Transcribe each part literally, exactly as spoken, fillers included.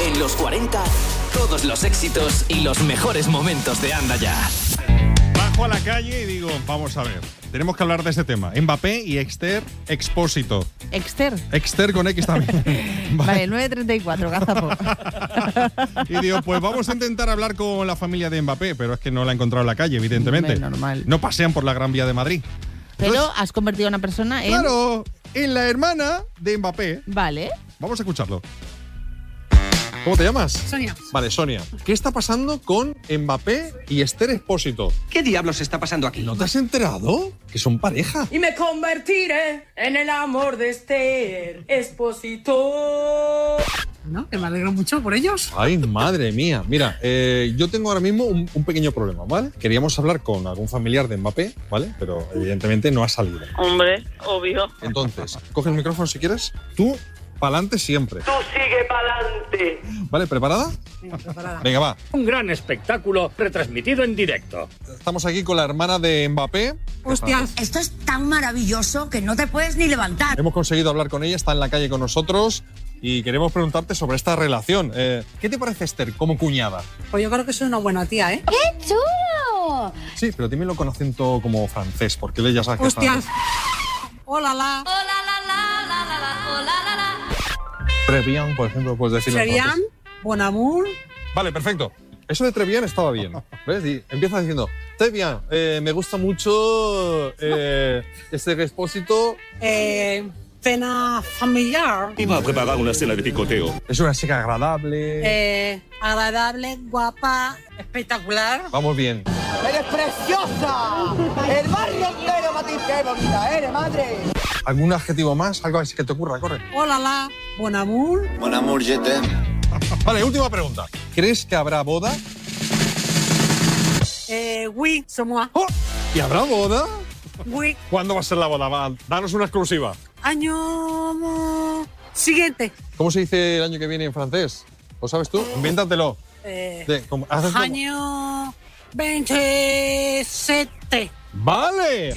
En los cuarenta, todos los éxitos y los mejores momentos de Anda Ya. Bajo a la calle y digo, vamos a ver, tenemos que hablar de este tema. Mbappé y Esther Expósito. Exter. Esther con X también. Vale, nueve treinta y cuatro, gazapo. Y digo, pues vamos a intentar hablar con la familia de Mbappé, pero es que no la he encontrado en la calle, evidentemente. Hombre, normal. No pasean por la Gran Vía de Madrid. Pero Entonces, has convertido a una persona en... claro, en la hermana de Mbappé. Vale. Vamos a escucharlo. ¿Cómo te llamas? Sonia. Vale, Sonia. ¿Qué está pasando con Mbappé y Esther Expósito? ¿Qué diablos está pasando aquí? ¿No te has enterado? Que son pareja. Y me convertiré en el amor de Esther Expósito. ¿No? Que me alegro mucho por ellos. Ay, madre mía. Mira, eh, yo tengo ahora mismo un, un pequeño problema, ¿vale? Queríamos hablar con algún familiar de Mbappé, ¿vale? Pero evidentemente no ha salido. Hombre, obvio. Entonces, coge el micrófono si quieres. Tú, pa'lante siempre. Tú sigue pa'lante. ¿Vale? ¿Preparada? Venga, preparada. Venga, va. Un gran espectáculo retransmitido en directo. Estamos aquí con la hermana de Mbappé. Hostias. Esto es tan maravilloso que no te puedes ni levantar. Hemos conseguido hablar con ella, está en la calle con nosotros y queremos preguntarte sobre esta relación. Eh, ¿Qué te parece Esther como cuñada? Pues yo creo que soy una buena tía, ¿eh? ¡Qué chulo! Sí, pero dímelo con acento como francés, porque él ya sabe que es Hostias. francés. Hola, la. Très bien, por ejemplo, puedes decirlo en Serian, francés. Bon Amour. Vale, perfecto. Eso de très bien estaba bien. ¿Ves? Y empieza diciendo, très bien, eh, me gusta mucho eh, este Expósito. Eh, cena familiar. Iba a preparar una cena de picoteo. Es una chica agradable. Eh, agradable, guapa, espectacular. Vamos bien. ¡Eres preciosa! ¡El barrio entero para ti! ¡Qué bonita eres, madre! ¿Algún adjetivo más? ¿Algo así que te ocurra? Corre. Hola, la. Bon Amour. Mon amour, je t'aime. Vale, última pregunta. ¿Crees que habrá boda? Eh, oui, c'est moi. ¡Oh! ¿Y habrá boda? Oui. ¿Cuándo va a ser la boda? Va, danos una exclusiva. Año siguiente. ¿Cómo se dice el año que viene en francés? ¿Lo sabes tú? Invéntatelo. Eh, De- como- haces como- año veintisiete. ¡Vale!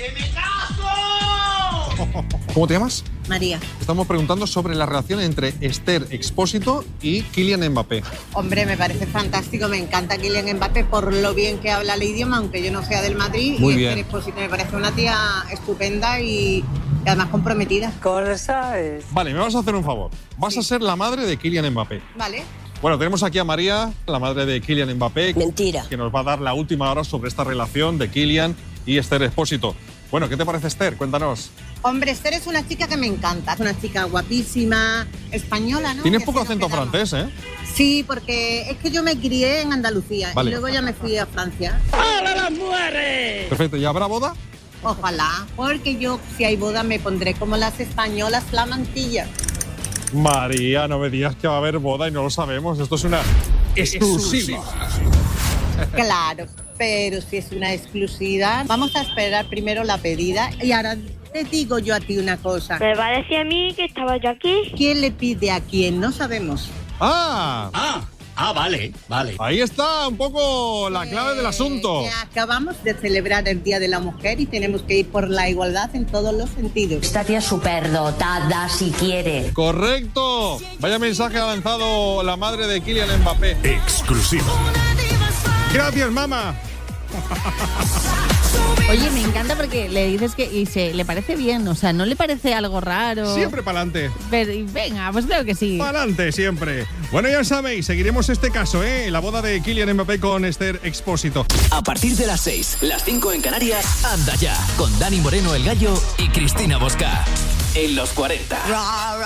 ¿Cómo te llamas? María. Estamos preguntando sobre la relación entre Esther Expósito y Kylian Mbappé. Hombre, me parece fantástico, me encanta Kylian Mbappé por lo bien que habla el idioma, aunque yo no sea del Madrid. Muy y bien. Esther Expósito me parece una tía estupenda y, y además comprometida. Cosa es. Vale, me vas a hacer un favor. Vas a ser la madre de Kylian Mbappé. Vale. Bueno, tenemos aquí a María, la madre de Kylian Mbappé. Mentira. Que nos va a dar la última hora sobre esta relación de Kylian y Esther Expósito. Bueno, ¿qué te parece Esther? Cuéntanos. Hombre, Esther es una chica que me encanta, es una chica guapísima, española, ¿no? Tienes Que poco así nos acento quedamos. francés, ¿eh? Sí, porque es que yo me crié en Andalucía Vale. y luego ya me fui a Francia. ¡Ahora las mujeres! Perfecto, ¿y habrá boda? Ojalá, porque yo si hay boda me pondré como las españolas la mantilla. María, no me digas que va a haber boda y no lo sabemos. Esto es una exclusiva. Claro, pero si es una exclusividad, vamos a esperar primero la pedida y ahora te digo yo a ti una cosa. Me parece a mí que estaba yo aquí. ¿Quién le pide a quién? No sabemos. ¡Ah! Ah, ah, vale, vale. Ahí está un poco la clave del asunto. Eh, que acabamos de celebrar el Día de la Mujer y tenemos que ir por la igualdad en todos los sentidos. Esta tía es superdotada si quiere. ¡Correcto! Vaya mensaje ha lanzado la madre de Kylian Mbappé. Exclusivo. Gracias, mamá. Oye, me encanta porque le dices que y se le parece bien, o sea, no le parece algo raro. Siempre para adelante. Pero, venga, pues creo que sí. Para adelante, siempre. Bueno, ya sabéis, seguiremos este caso, ¿eh? La boda de Kylian Mbappé con Esther Expósito. A partir de las seis, las cinco en Canarias, Anda Ya, con Dani Moreno el Gallo y Cristina Bosca. En los cuarenta.